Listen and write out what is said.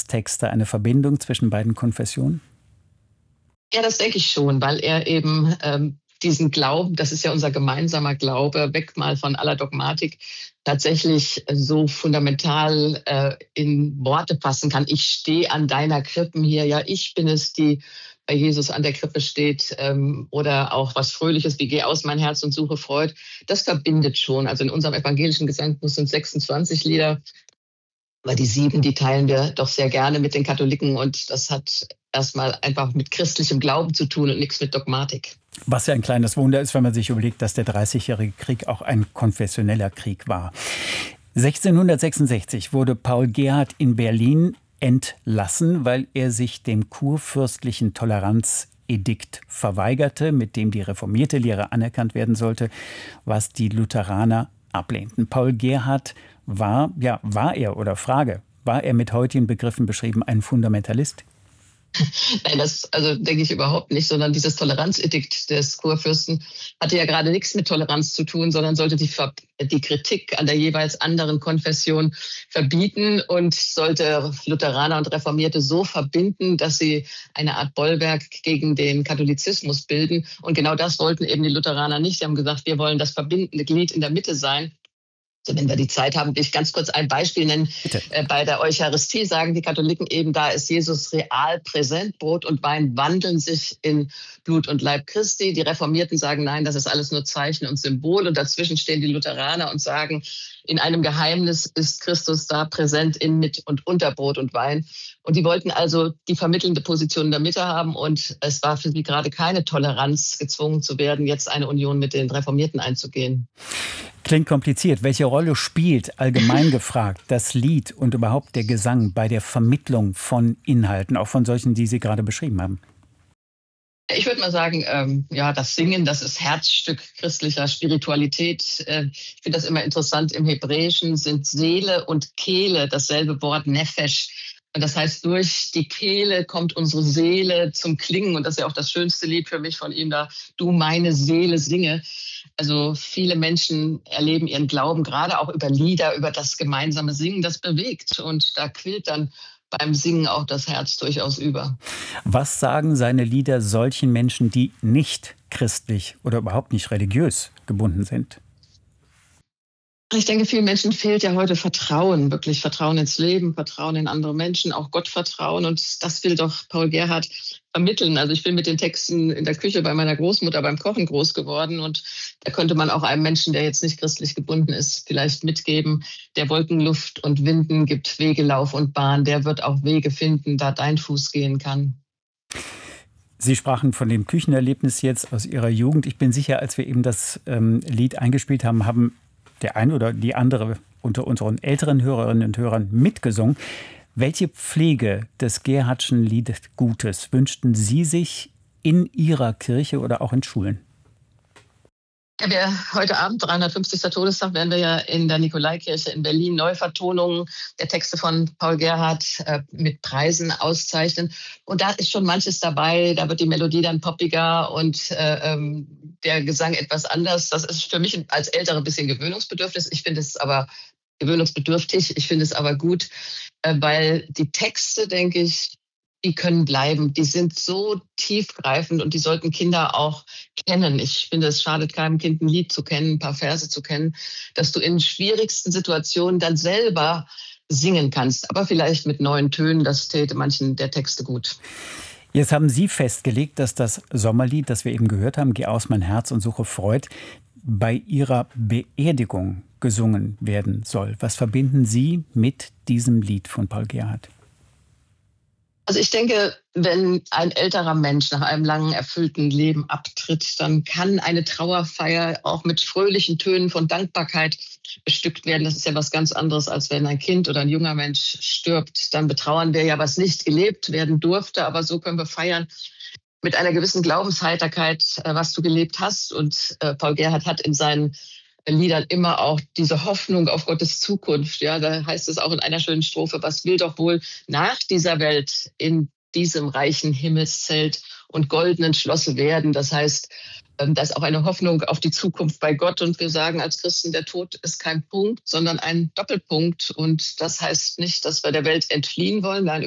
Lutherans-Texte eine Verbindung zwischen beiden Konfessionen? Ja, das denke ich schon, weil er eben diesen Glauben, das ist ja unser gemeinsamer Glaube, weg mal von aller Dogmatik, tatsächlich so fundamental in Worte fassen kann. Ich stehe an deiner Krippen hier, ja, ich bin es, die bei Jesus an der Krippe steht, oder auch was Fröhliches wie Geh aus mein Herz und suche Freud. Das verbindet schon. Also in unserem evangelischen Gesangbuch sind 26 Lieder, aber die 7, die teilen wir doch sehr gerne mit den Katholiken und das hat erstmal einfach mit christlichem Glauben zu tun und nichts mit Dogmatik. Was ja ein kleines Wunder ist, wenn man sich überlegt, dass der Dreißigjährige Krieg auch ein konfessioneller Krieg war. 1666 wurde Paul Gerhardt in Berlin entlassen, weil er sich dem kurfürstlichen Toleranzedikt verweigerte, mit dem die reformierte Lehre anerkannt werden sollte, was die Lutheraner ablehnten. Paul Gerhardt war er mit heutigen Begriffen beschrieben ein Fundamentalist? Nein, das denke ich überhaupt nicht, sondern dieses Toleranzedikt des Kurfürsten hatte ja gerade nichts mit Toleranz zu tun, sondern sollte die Kritik an der jeweils anderen Konfession verbieten und sollte Lutheraner und Reformierte so verbinden, dass sie eine Art Bollwerk gegen den Katholizismus bilden. Und genau das wollten eben die Lutheraner nicht. Sie haben gesagt, wir wollen das verbindende Glied in der Mitte sein. Also wenn wir die Zeit haben, will ich ganz kurz ein Beispiel nennen. Bitte. Bei der Eucharistie sagen die Katholiken eben, da ist Jesus real präsent. Brot und Wein wandeln sich in Blut und Leib Christi. Die Reformierten sagen, nein, das ist alles nur Zeichen und Symbol. Und dazwischen stehen die Lutheraner und sagen, in einem Geheimnis ist Christus da präsent in, mit und unter Brot und Wein. Und die wollten also die vermittelnde Position in der Mitte haben. Und es war für sie gerade keine Toleranz, gezwungen zu werden, jetzt eine Union mit den Reformierten einzugehen. Klingt kompliziert. Welche Rolle spielt, allgemein gefragt, das Lied und überhaupt der Gesang bei der Vermittlung von Inhalten, auch von solchen, die Sie gerade beschrieben haben? Ich würde mal sagen, das Singen, das ist Herzstück christlicher Spiritualität. Ich finde das immer interessant. Im Hebräischen sind Seele und Kehle dasselbe Wort, Nefesh. Und das heißt, durch die Kehle kommt unsere Seele zum Klingen. Und das ist ja auch das schönste Lied für mich von ihm da, Du meine Seele singe. Also viele Menschen erleben ihren Glauben gerade auch über Lieder, über das gemeinsame Singen, das bewegt. Und da quillt dann beim Singen auch das Herz durchaus über. Was sagen seine Lieder solchen Menschen, die nicht christlich oder überhaupt nicht religiös gebunden sind? Ich denke, vielen Menschen fehlt ja heute Vertrauen, wirklich Vertrauen ins Leben, Vertrauen in andere Menschen, auch Gottvertrauen. Und das will doch Paul Gerhardt vermitteln. Also ich bin mit den Texten in der Küche bei meiner Großmutter beim Kochen groß geworden. Und da könnte man auch einem Menschen, der jetzt nicht christlich gebunden ist, vielleicht mitgeben, der Wolken, Luft und Winden gibt Wege, Lauf und Bahn. Der wird auch Wege finden, da dein Fuß gehen kann. Sie sprachen von dem Küchenerlebnis jetzt aus Ihrer Jugend. Ich bin sicher, als wir eben das Lied eingespielt haben, haben der eine oder die andere unter unseren älteren Hörerinnen und Hörern mitgesungen. Welche Pflege des Gerhardtschen Liedgutes wünschten Sie sich in Ihrer Kirche oder auch in Schulen? Ja, heute Abend, 350. Todestag, werden wir ja in der Nikolaikirche in Berlin Neuvertonungen der Texte von Paul Gerhardt mit Preisen auszeichnen. Und da ist schon manches dabei. Da wird die Melodie dann poppiger und der Gesang etwas anders. Das ist für mich als Ältere ein bisschen gewöhnungsbedürftig. Ich finde es aber gut, weil die Texte, denke ich, die können bleiben. Die sind so tiefgreifend und die sollten Kinder auch kennen. Ich finde, es schadet keinem Kind, ein Lied zu kennen, ein paar Verse zu kennen, dass du in schwierigsten Situationen dann selber singen kannst. Aber vielleicht mit neuen Tönen, das täte manchen der Texte gut. Jetzt haben Sie festgelegt, dass das Sommerlied, das wir eben gehört haben, Geh aus mein Herz und suche Freud, bei Ihrer Beerdigung gesungen werden soll. Was verbinden Sie mit diesem Lied von Paul Gerhardt? Also ich denke, wenn ein älterer Mensch nach einem langen, erfüllten Leben abtritt, dann kann eine Trauerfeier auch mit fröhlichen Tönen von Dankbarkeit bestückt werden. Das ist ja was ganz anderes, als wenn ein Kind oder ein junger Mensch stirbt. Dann betrauern wir ja, was nicht gelebt werden durfte. Aber so können wir feiern mit einer gewissen Glaubensheiterkeit, was du gelebt hast. Und Paul Gerhardt hat in seinen Liedern immer auch diese Hoffnung auf Gottes Zukunft. Ja, da heißt es auch in einer schönen Strophe, was will doch wohl nach dieser Welt in diesem reichen Himmelszelt und goldenen Schlosse werden. Das heißt, da ist auch eine Hoffnung auf die Zukunft bei Gott. Und wir sagen als Christen, der Tod ist kein Punkt, sondern ein Doppelpunkt. Und das heißt nicht, dass wir der Welt entfliehen wollen. Nein,